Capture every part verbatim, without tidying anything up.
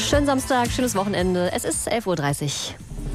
Schönen Samstag, schönes Wochenende. Es ist elf Uhr dreißig.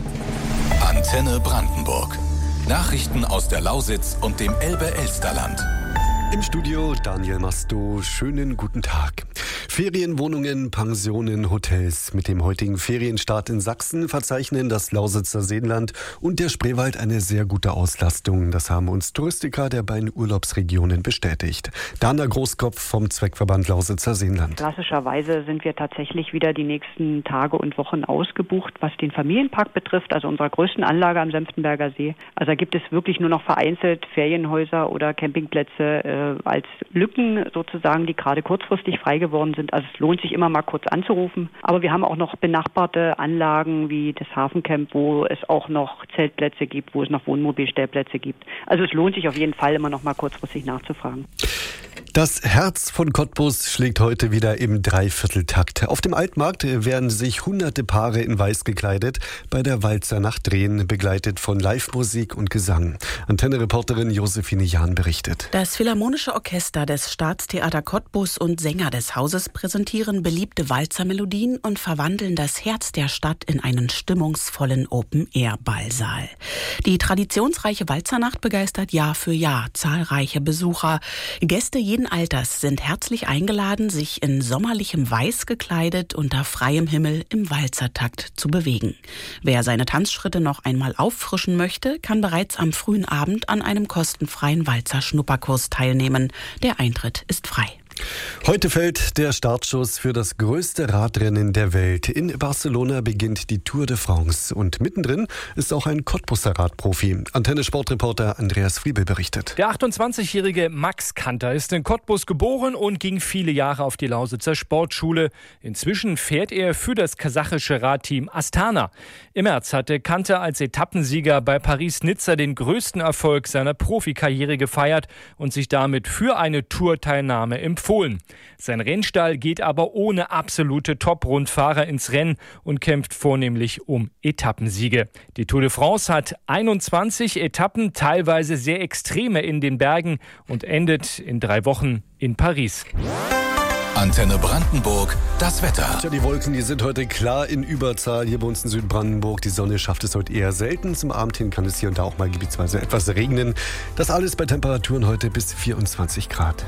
Antenne Brandenburg. Nachrichten aus der Lausitz und dem Elbe-Elsterland. Im Studio Daniel Masto, schönen guten Tag. Ferienwohnungen, Pensionen, Hotels. Mit dem heutigen Ferienstart in Sachsen verzeichnen das Lausitzer Seenland und der Spreewald eine sehr gute Auslastung. Das haben uns Touristiker der beiden Urlaubsregionen bestätigt. Dana Großkopf vom Zweckverband Lausitzer Seenland. Klassischerweise sind wir tatsächlich wieder die nächsten Tage und Wochen ausgebucht, was den Familienpark betrifft, also unserer größten Anlage am Senftenberger See. Also da gibt es wirklich nur noch vereinzelt Ferienhäuser oder Campingplätze äh, als Lücken sozusagen, die gerade kurzfristig frei geworden sind. Also es lohnt sich immer mal kurz anzurufen. Aber wir haben auch noch benachbarte Anlagen wie das Hafencamp, wo es auch noch Zeltplätze gibt, wo es noch Wohnmobilstellplätze gibt. Also es lohnt sich auf jeden Fall immer noch mal kurzfristig nachzufragen. Das Herz von Cottbus schlägt heute wieder im Dreivierteltakt. Auf dem Altmarkt werden sich hunderte Paare in Weiß gekleidet bei der Walzernacht drehen, begleitet von Live-Musik und Gesang. Antenne-Reporterin Josephine Jahn berichtet. Das Philharmonische Orchester des Staatstheater Cottbus und Sänger des Hauses präsentieren beliebte Walzermelodien und verwandeln das Herz der Stadt in einen stimmungsvollen Open-Air-Ballsaal. Die traditionsreiche Walzernacht begeistert Jahr für Jahr zahlreiche Besucher. Gäste jeden Alters sind herzlich eingeladen, sich in sommerlichem Weiß gekleidet unter freiem Himmel im Walzertakt zu bewegen. Wer seine Tanzschritte noch einmal auffrischen möchte, kann bereits am frühen Abend an einem kostenfreien Walzer-Schnupperkurs teilnehmen. Der Eintritt ist frei. Heute fällt der Startschuss für das größte Radrennen der Welt. In Barcelona beginnt die Tour de France und mittendrin ist auch ein Cottbuser Radprofi. Antenne-Sportreporter Andreas Friebel berichtet. Der achtundzwanzigjährige Max Kanter ist in Cottbus geboren und ging viele Jahre auf die Lausitzer Sportschule. Inzwischen fährt er für das kasachische Radteam Astana. Im März hatte Kanter als Etappensieger bei Paris-Nizza den größten Erfolg seiner Profikarriere gefeiert und sich damit für eine Tourteilnahme empfohlen. Sein Rennstall geht aber ohne absolute Top-Rundfahrer ins Rennen und kämpft vornehmlich um Etappensiege. Die Tour de France hat einundzwanzig Etappen, teilweise sehr extreme in den Bergen und endet in drei Wochen in Paris. Antenne Brandenburg, das Wetter. Ja, die Wolken, die sind heute klar in Überzahl hier bei uns in Südbrandenburg. Die Sonne schafft es heute eher selten. Zum Abend hin kann es hier und da auch mal gebietsweise etwas regnen. Das alles bei Temperaturen heute bis vierundzwanzig Grad.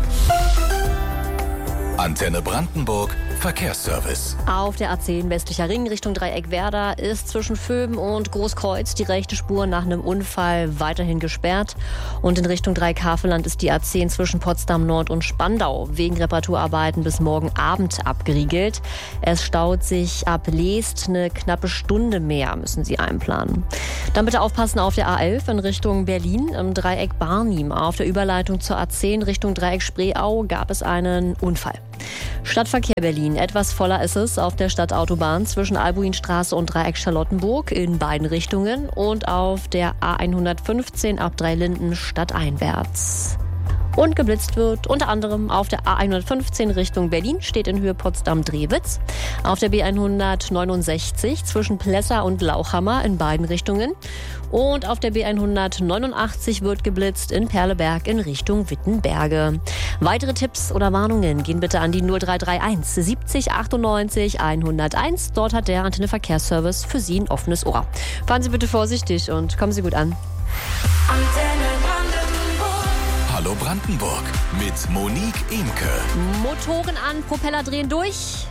Antenne Brandenburg, Verkehrsservice. Auf der A zehn westlicher Ring Richtung Dreieck Werder ist zwischen Vöben und Großkreuz die rechte Spur nach einem Unfall weiterhin gesperrt. Und in Richtung Dreieck-Havelland ist die A zehn zwischen Potsdam Nord und Spandau wegen Reparaturarbeiten bis morgen Abend abgeriegelt. Es staut sich ab Leest eine knappe Stunde mehr, müssen Sie einplanen. Dann bitte aufpassen auf der A elf in Richtung Berlin im Dreieck Barnim. Auf der Überleitung zur A zehn Richtung Dreieck Spreeau gab es einen Unfall. Stadtverkehr Berlin. Etwas voller ist es auf der Stadtautobahn zwischen Albuinstraße und Dreieck Charlottenburg in beiden Richtungen und auf der A hundertfünfzehn ab Dreilinden stadteinwärts. Und geblitzt wird unter anderem auf der A hundertfünfzehn Richtung Berlin, steht in Höhe Potsdam-Drewitz. Auf der B hundertneunundsechzig zwischen Plessa und Lauchhammer in beiden Richtungen. Und auf der B hundertneunundachtzig wird geblitzt in Perleberg in Richtung Wittenberge. Weitere Tipps oder Warnungen gehen bitte an die null drei drei eins siebzig achtundneunzig hunderteins. Dort hat der Antenne Verkehrsservice für Sie ein offenes Ohr. Fahren Sie bitte vorsichtig und kommen Sie gut an. Antenne Brandenburg. Hallo Brandenburg mit Monique Emke. Motoren an, Propeller drehen durch.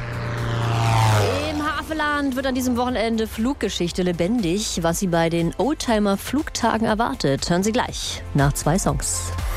Im Havelland wird an diesem Wochenende Fluggeschichte lebendig. Was Sie bei den Oldtimer-Flugtagen erwartet, hören Sie gleich nach zwei Songs.